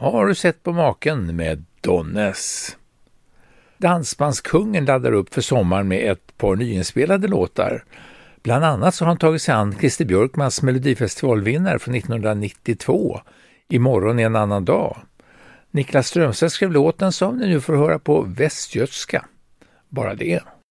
Har du sett på maken med Donnes? Dansbandskungen laddar upp för sommaren med ett par nyinspelade låtar. Bland annat så har han tagit sig an Christer Björkmans Melodifestivalvinnare från 1992, Imorgon är en annan dag. Niklas Strömstedt skrev låten som ni nu får höra på västgötska. Bara det.